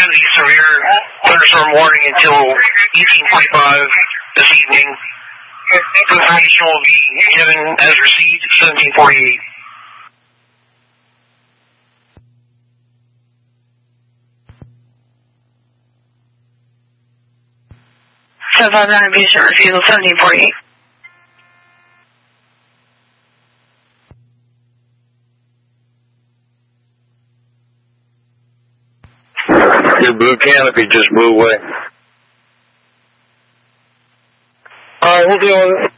extend the severe thunderstorm warning until 18:45 this evening. Information will be given as received 1748. 759 Beach refusal 1748. Your blue canopy just blew away. We'll deal with it.